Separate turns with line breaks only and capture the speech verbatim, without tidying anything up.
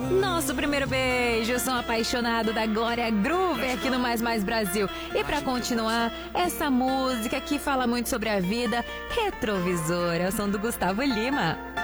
Nosso primeiro beijo, eu sou um apaixonado da Glória Groove aqui no Mais Mais Brasil. E pra continuar, essa música que fala muito sobre a vida, Retrovisor, é o som do Gustavo Lima.